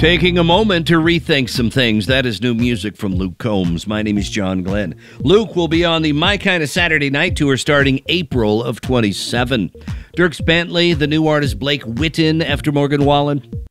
Taking a moment to rethink some things. That is new music from Luke Combs. My name is John Glenn. Luke will be on the My Kind of Saturday Night Tour starting April of 27. Dierks Bentley, the new artist Blake Whitten after Morgan Wallen.